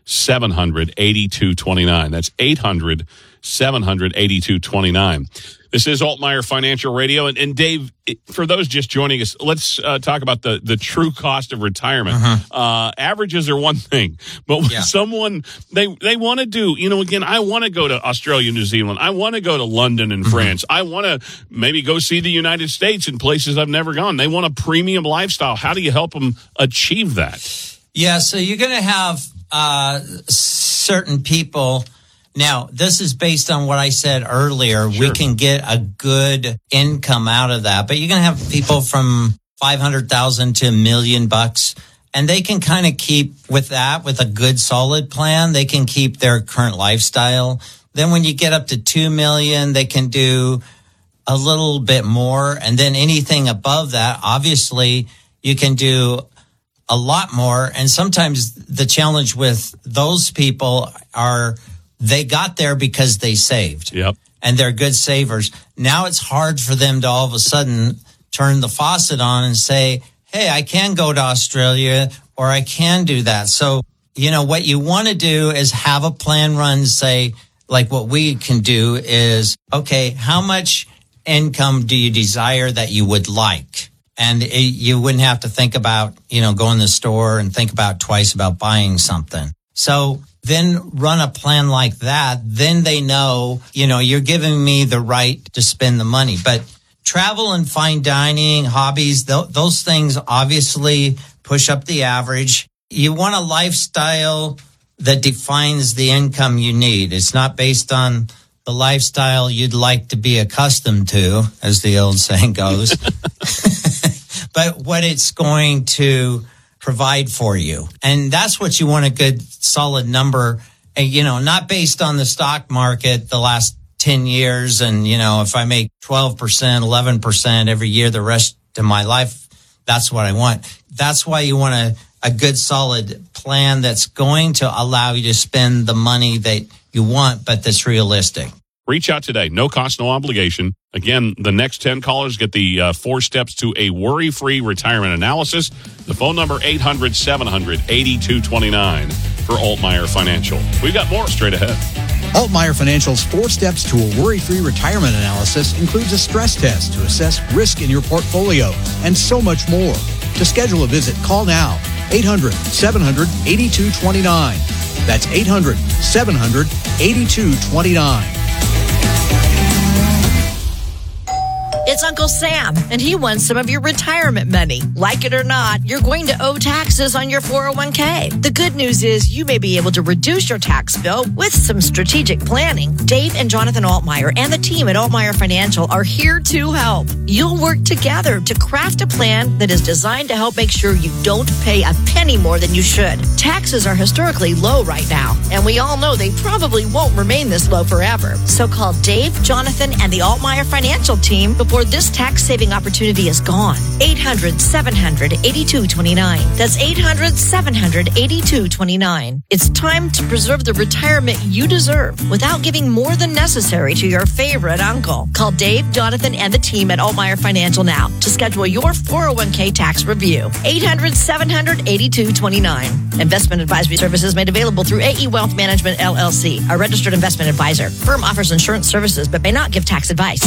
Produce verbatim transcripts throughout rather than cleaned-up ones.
seven hundred, eighty-two twenty-nine. That's eight hundred, seven hundred, eighty-two twenty-nine. This is Altmaier Financial Radio. And, and Dave, for those just joining us, let's uh, talk about the, the true cost of retirement. Uh-huh. Uh, averages are one thing, but when yeah. someone, they, they want to do, you know, again, I want to go to Australia, New Zealand. I want to go to London and mm-hmm. France. I want to maybe go see the United States in places I've never gone. They want a premium lifestyle. How do you help them achieve that? Yeah, so you're going to have uh, certain people. Now, this is based on what I said earlier. Sure. We can get a good income out of that, but you're going to have people from five hundred thousand to a million bucks, and they can kind of keep with that, with a good solid plan. They can keep their current lifestyle. Then when you get up to two million, they can do a little bit more. And then anything above that, obviously you can do a lot more. And sometimes the challenge with those people are they got there because they saved. Yep. And they're good savers. Now it's hard for them to all of a sudden turn the faucet on and say, hey, I can go to Australia or I can do that. So, you know, what you want to do is have a plan run, say, like what we can do is, okay, how much income do you desire that you would like? And it, you wouldn't have to think about, you know, going to the store and think about twice about buying something. So then run a plan like that. Then they know, you know, you're giving me the right to spend the money. But travel and fine dining, hobbies, th- those things obviously push up the average. You want a lifestyle that defines the income you need. It's not based on the lifestyle you'd like to be accustomed to, as the old saying goes, but what it's going to provide for you. And that's what you want, a good solid number, and, you know, not based on the stock market the last ten years. And, you know, if I make twelve percent, eleven percent every year, the rest of my life, that's what I want. That's why you want a, a good solid plan that's going to allow you to spend the money that you want, but that's realistic. Reach out today. No cost, no obligation. Again, the next ten callers get the uh, four steps to a worry-free retirement analysis. The phone number, eight hundred, seven hundred, eighty-two twenty-nine for Altmaier Financial. We've got more straight ahead. Altmaier Financial's four steps to a worry-free retirement analysis includes a stress test to assess risk in your portfolio and so much more. To schedule a visit, call now. eight hundred, seven hundred, eighty-two twenty-nine. That's eight hundred, seven hundred, eighty-two twenty-nine. It's Uncle Sam, and he wants some of your retirement money. Like it or not, you're going to owe taxes on your four oh one k. The good news is you may be able to reduce your tax bill with some strategic planning. Dave and Jonathan Altmaier and the team at Altmaier Financial are here to help. You'll work together to craft a plan that is designed to help make sure you don't pay a penny more than you should. Taxes are historically low right now, and we all know they probably won't remain this low forever. So call Dave, Jonathan, and the Altmaier Financial team before this tax-saving opportunity is gone. eight hundred, seven hundred, eighty-two twenty-nine. That's eight hundred, seven hundred, eighty-two twenty-nine. It's time to preserve the retirement you deserve without giving more than necessary to your favorite uncle. Call Dave, Jonathan, and the team at Altmaier Financial now to schedule your four oh one k tax review. eight hundred, seven hundred, eighty-two twenty-nine. Investment advisory services made available through A E Wealth Management, L L C, a registered investment advisor. Firm offers insurance services but may not give tax advice.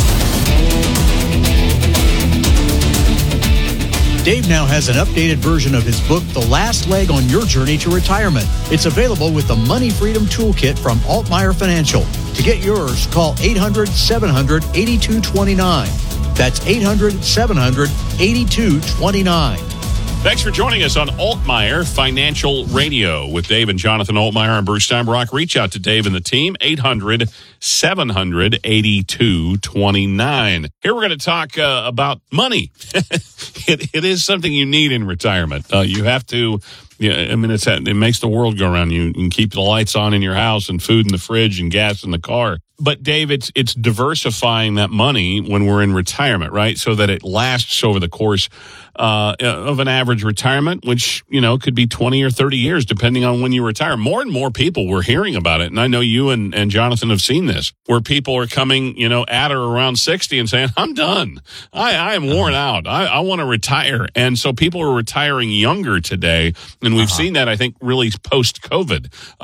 Dave now has an updated version of his book, The Last Leg on Your Journey to Retirement. It's available with the Money Freedom Toolkit from Altmaier Financial. To get yours, call eight hundred, seven hundred, eighty-two twenty-nine. That's eight hundred, seven hundred, eighty-two twenty-nine. Thanks for joining us on Altmaier Financial Radio with Dave and Jonathan Altmaier and Bruce Steinbrock. Reach out to Dave and the team, eight hundred, seven hundred, eighty-two twenty-nine. Here we're going to talk uh, about money. it, it is something you need in retirement. Uh, you have to, yeah, I mean, it's, it makes the world go around. You can keep the lights on in your house and food in the fridge and gas in the car. But, Dave, it's it's diversifying that money when we're in retirement, right, so that it lasts over the course uh, of an average retirement, which, you know, could be twenty or thirty years, depending on when you retire. More and more people, we're hearing about it, and I know you and, and Jonathan have seen this, where people are coming, you know, at or around sixty and saying, I'm done. I, I am worn out. I, I want to retire. And so people are retiring younger today, and we've uh-huh. seen that, I think, really post-COVID.